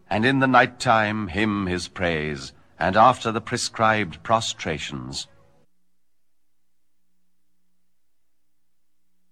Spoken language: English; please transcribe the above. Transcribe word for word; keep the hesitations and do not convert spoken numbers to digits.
and in the night time hymn his praise, and after the prescribed prostrations